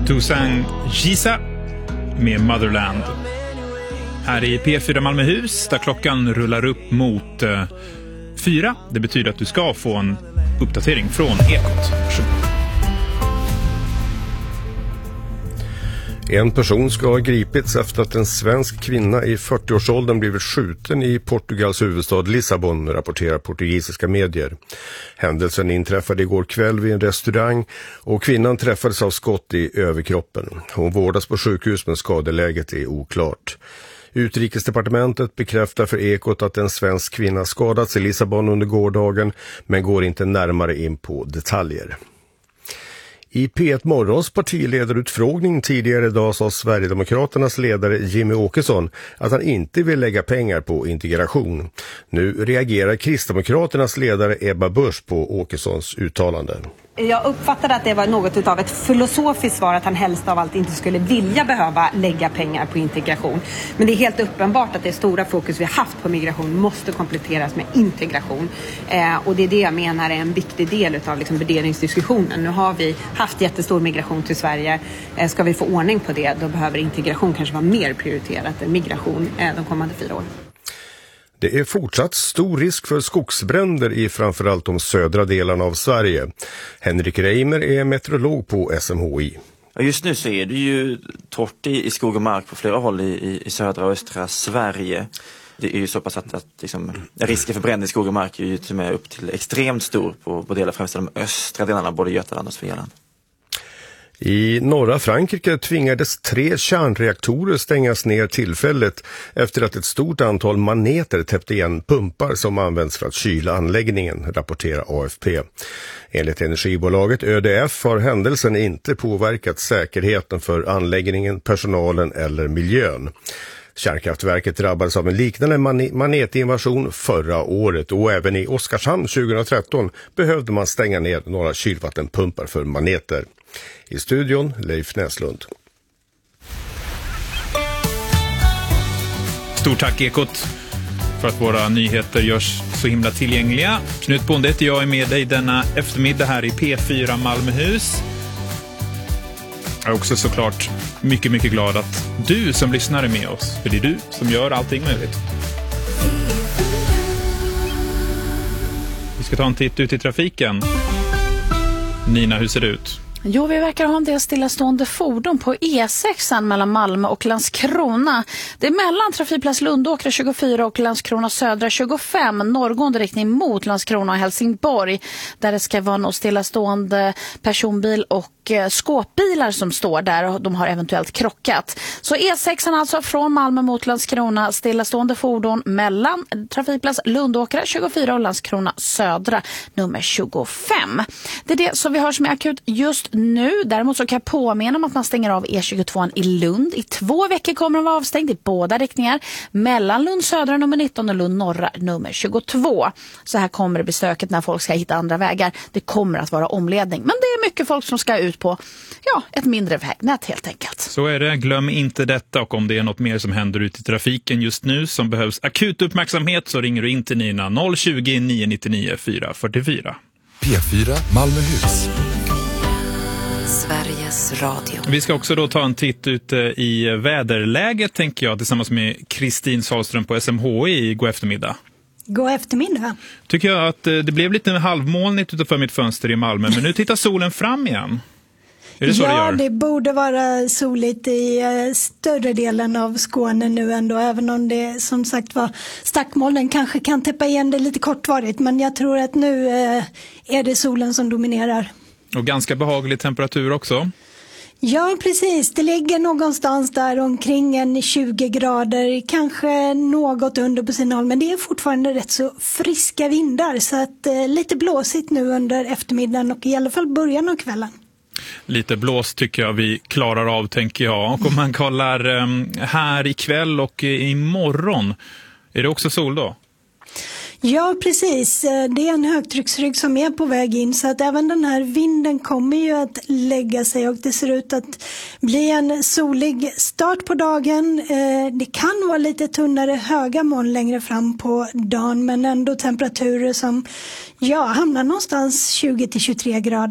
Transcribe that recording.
Toussaint Gisa med Motherland. Här i P4 Malmöhus där klockan rullar upp mot 4. Det betyder att du ska få en uppdatering från Ekot. En person ska ha gripits efter att en svensk kvinna i 40-årsåldern blivit skjuten i Portugals huvudstad Lissabon, rapporterar portugisiska medier. Händelsen inträffade igår kväll vid en restaurang och kvinnan träffades av skott i överkroppen. Hon vårdas på sjukhus men skadeläget är oklart. Utrikesdepartementet bekräftar för Ekot att en svensk kvinna skadats i Lissabon under gårdagen men går inte närmare in på detaljer. I P1 Morgons partiledarutfrågning tidigare idag sa Sverigedemokraternas ledare Jimmy Åkesson att han inte vill lägga pengar på integration. Nu reagerar Kristdemokraternas ledare Ebba Busch på Åkessons uttalande. Jag uppfattade att det var något av ett filosofiskt svar att han helst av allt inte skulle vilja behöva lägga pengar på integration. Men det är helt uppenbart att det stora fokus vi har haft på migration måste kompletteras med integration. Och det är det jag menar är en viktig del av värderingsdiskussionen. Nu har vi haft jättestor migration till Sverige. Ska vi få ordning på det, då behöver integration kanske vara mer prioriterat än migration de kommande 4 åren. Det är fortsatt stor risk för skogsbränder i framförallt de södra delarna av Sverige. Henrik Reimer är meteorolog på SMHI. Just nu så är det ju torrt i skog och mark på flera håll i södra och östra Sverige. Det är ju så pass att risken för bränder i skog och mark är ju till och med upp till extremt stor på delar främst de östra delarna, både Götaland och Svealand. I norra Frankrike tvingades 3 kärnreaktorer stängas ner tillfälligt efter att ett stort antal maneter täppte igen pumpar som används för att kyla anläggningen, rapporterar AFP. Enligt energibolaget ÖDF har händelsen inte påverkat säkerheten för anläggningen, personalen eller miljön. Kärnkraftverket drabbades av en liknande manetinvasion förra året och även i Oskarshamn 2013 behövde man stänga ner några kylvattenpumpar för maneter. I studion Leif Näslund. Stort tack Ekot för att våra nyheter görs så himla tillgängliga. Knut Bondet, jag är med dig denna eftermiddag här i P4 Malmöhus. Jag är också såklart mycket, mycket glad att du som lyssnar är med oss. För det är du som gör allting möjligt. Vi ska ta en titt ut i trafiken. Nina, hur ser det ut? Jo, vi verkar ha en del stillastående fordon på E6 mellan Malmö och Landskrona. Det är mellan trafikplats Lundåkra 24 och Landskrona södra 25, norrgående riktning mot Landskrona och Helsingborg. Där det ska vara någon stillastående personbil och skåpbilar som står där och de har eventuellt krockat. Så E6 alltså från Malmö mot Landskrona, stillastående fordon mellan trafikplats Lundåkra 24 och Landskrona södra nummer 25. Det är det som vi har som är akut just nu. Däremot så kan jag påminna om att man stänger av E22 i Lund. I 2 veckor kommer den vara avstängd i båda riktningar mellan Lund södra nummer 19 och Lund norra nummer 22. Så här kommer det bli stökigt när folk ska hitta andra vägar. Det kommer att vara omledning. Men det är mycket folk som ska ut på ett mindre vägnät helt enkelt. Så är det. Glöm inte detta, och om det är något mer som händer ute i trafiken just nu som behövs akut uppmärksamhet så ringer du in till Nina 020 999 444. P4 Malmöhus. Sveriges Radio. Vi ska också då ta en titt ut i väderläget, tänker jag, tillsammans med Kristin Sahlström på SMHI. God eftermiddag. God eftermiddag. Tycker jag att det blev lite halvmolnigt utanför mitt fönster i Malmö, men nu tittar solen fram igen. Är det så det gör? Det borde vara soligt i större delen av Skåne nu ändå, även om det som sagt var stackmolnen kanske kan täppa igen det lite kortvarigt, men jag tror att nu är det solen som dominerar. Och ganska behaglig temperatur också. Ja, precis. Det ligger någonstans där omkring en 20 grader, kanske något under på sina håll, men det är fortfarande rätt så friska vindar, så att lite blåsigt nu under eftermiddagen och i alla fall början av kvällen. Lite blås tycker jag vi klarar av, tänker jag. Och om man kollar här ikväll och imorgon, är det också sol då? Ja, precis. Det är en högtrycksrygg som är på väg in, så att även den här vinden kommer ju att lägga sig och det ser ut att bli en solig start på dagen. Det kan vara lite tunnare höga moln längre fram på dagen, men ändå temperaturer som hamnar någonstans 20-23 grader.